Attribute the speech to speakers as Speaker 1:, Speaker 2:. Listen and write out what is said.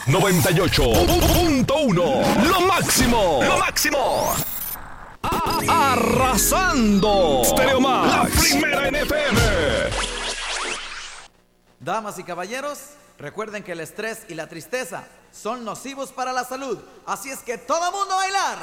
Speaker 1: 98.1. Lo máximo. Lo máximo. Arrasando. Stereo Max. La primera en FM.
Speaker 2: Damas y caballeros, recuerden que el estrés y la tristeza son nocivos para la salud. Así es que todo mundo a bailar.